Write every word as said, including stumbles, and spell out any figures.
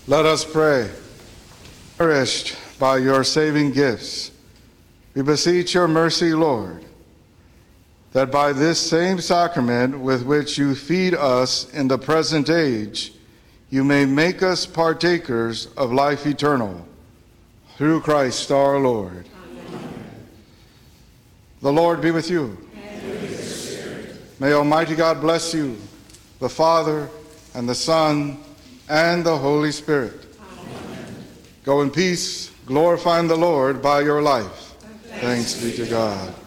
Let us pray. Nourished by your saving gifts, we beseech your mercy, Lord, that by this same sacrament with which you feed us in the present age, you may make us partakers of life eternal. Through Christ our Lord. Amen. The Lord be with you. And with your spirit. May Almighty God bless you, the Father, and the Son, and the Holy Spirit. Amen. Go in peace, glorifying the Lord by your life. Thanks, Thanks be to God.